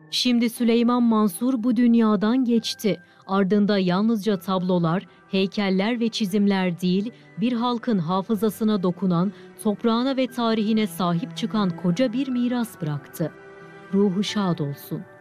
Şimdi Süleyman Mansur bu dünyadan geçti. Ardında yalnızca tablolar, heykeller ve çizimler değil, bir halkın hafızasına dokunan, toprağına ve tarihine sahip çıkan koca bir miras bıraktı. Ruhu şad olsun.